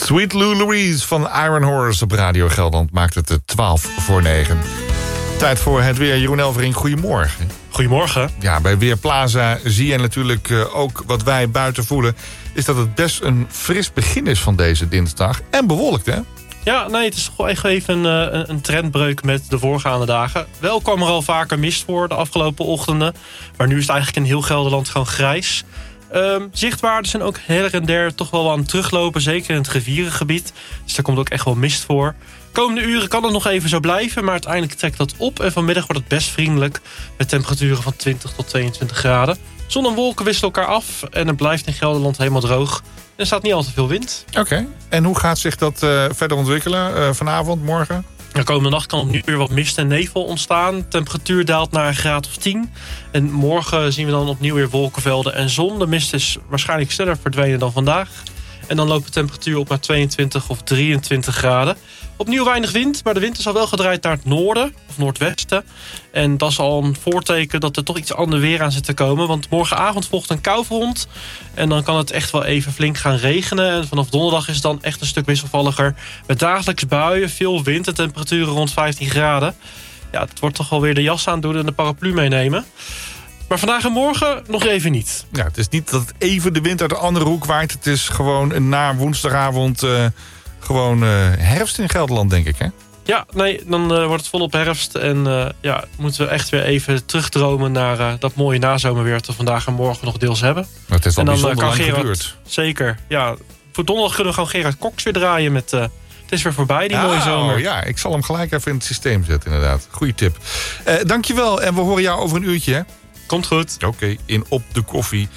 Sweet Lou Louise van Iron Horse op Radio Gelderland maakt het 9:12. Tijd voor het weer. Jeroen Elvering, goedemorgen. Goedemorgen. Ja, bij Weerplaza zie je natuurlijk ook wat wij buiten voelen, is dat het best een fris begin is van deze dinsdag. En bewolkt, hè? Ja, nee, het is gewoon echt even een trendbreuk met de voorgaande dagen. Wel kwam er al vaker mist voor de afgelopen ochtenden. Maar nu is het eigenlijk in heel Gelderland gewoon grijs. Zichtwaarden zijn ook her en der toch wel aan het teruglopen. Zeker in het rivierengebied. Dus daar komt ook echt wel mist voor. Komende uren kan het nog even zo blijven. Maar uiteindelijk trekt dat op. En vanmiddag wordt het best vriendelijk. Met temperaturen van 20 tot 22 graden. Zon en wolken wisselen elkaar af. En het blijft in Gelderland helemaal droog. Er staat niet al te veel wind. Oké. En hoe gaat zich dat verder ontwikkelen vanavond, morgen? De komende nacht kan opnieuw weer wat mist en nevel ontstaan. De temperatuur daalt naar een graad of 10. En morgen zien we dan opnieuw weer wolkenvelden en zon. De mist is waarschijnlijk sneller verdwenen dan vandaag. En dan loopt de temperatuur op naar 22 of 23 graden. Opnieuw weinig wind, maar de wind is al wel gedraaid naar het noorden of noordwesten. En dat is al een voorteken dat er toch iets ander weer aan zit te komen. Want morgenavond volgt een koufront. En dan kan het echt wel even flink gaan regenen. En vanaf donderdag is het dan echt een stuk wisselvalliger. Met dagelijks buien, veel wind en temperaturen rond 15 graden. Ja, het wordt toch wel weer de jas aandoen en de paraplu meenemen. Maar vandaag en morgen nog even niet. Ja, het is niet dat het even de wind uit de andere hoek waait. Het is gewoon na woensdagavond gewoon herfst in Gelderland, denk ik, hè? Ja, nee, dan wordt het volop herfst. En moeten we echt weer even terugdromen naar dat mooie nazomerweer dat we vandaag en morgen nog deels hebben. Maar het is al en dan bijzonder kan lang Gerard, geduurd. Zeker, ja. Voor donderdag kunnen we gewoon Gerard Cox weer draaien met... het is weer voorbij, die mooie zomer. Ja, ik zal hem gelijk even in het systeem zetten, inderdaad. Goeie tip. Dankjewel en we horen jou over een uurtje, hè? Komt goed. Oké, in Op de Koffie.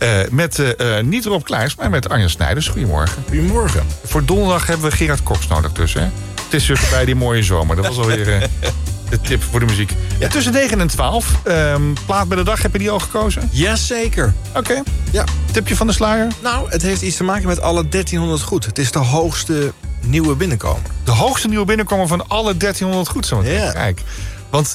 Met niet Rob Klaes, maar met Arjen Snijders. Goedemorgen. Goedemorgen. Voor donderdag hebben we Gerard Cox nodig tussen, hè? Het is weer voorbij die mooie zomer. Dat was alweer de tip voor de muziek. Ja. Tussen 9 en 12. Plaat bij de dag, heb je die al gekozen? Jazeker. Oké. Ja. Tipje van de sluier? Nou, het heeft iets te maken met alle 1300 goed. Het is de hoogste nieuwe binnenkomer. De hoogste nieuwe binnenkomer van alle 1300 goed. Zo Ja. Kijk. Want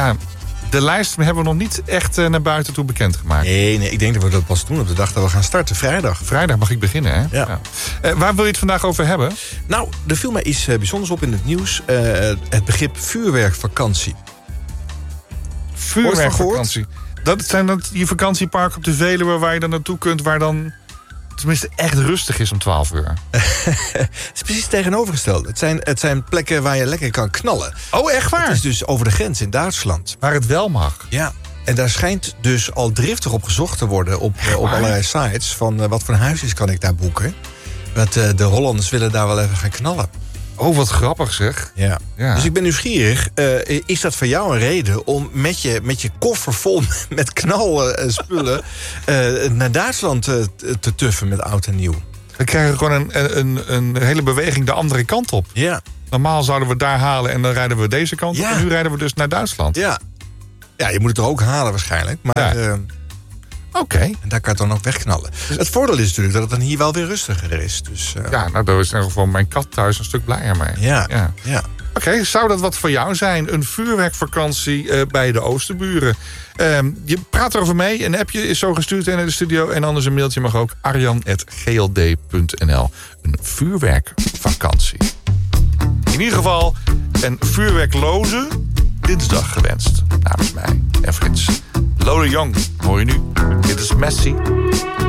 de lijst hebben we nog niet echt naar buiten toe bekendgemaakt. Nee, ik denk dat we dat pas doen op de dag dat we gaan starten, vrijdag. Vrijdag mag ik beginnen, hè? Ja. Waar wil je het vandaag over hebben? Nou, er viel mij iets bijzonders op in het nieuws. Het begrip vuurwerkvakantie. Vuurwerkvakantie. Dat zijn die vakantieparken op de Veluwe waar je dan naartoe kunt, waar dan tenminste echt rustig is om 12 uur. Het is precies tegenovergesteld. Het zijn plekken waar je lekker kan knallen. Oh, echt waar? Het is dus over de grens in Duitsland. Waar het wel mag. Ja. En daar schijnt dus al driftig op gezocht te worden op allerlei sites. Van wat voor huisjes kan ik daar boeken. Want de Hollanders willen daar wel even gaan knallen. Oh, wat grappig zeg. Ja. Ja. Dus ik ben nieuwsgierig. Is dat voor jou een reden om met je koffer vol met knalspullen naar Duitsland te tuffen met oud en nieuw? We krijgen gewoon een hele beweging de andere kant op. Ja. Normaal zouden we daar halen en dan rijden we deze kant op. Ja. En nu rijden we dus naar Duitsland. Ja. Ja, je moet het er ook halen waarschijnlijk. Maar Ja. Oké. en daar kan je het dan ook wegknallen. Het voordeel is natuurlijk dat het dan hier wel weer rustiger is. Dus, Ja, nou, daar is in ieder geval mijn kat thuis een stuk blijer mee. Ja. Oké, zou dat wat voor jou zijn? Een vuurwerkvakantie bij de Oosterburen. Je praat erover mee. Een appje is zo gestuurd naar de studio. En anders een mailtje mag ook. arjan@gld.nl. Een vuurwerkvakantie. In ieder geval een vuurwerkloze dinsdag gewenst. Namens mij en Frits. Lola Young, hoor je nu. Dit is Messi.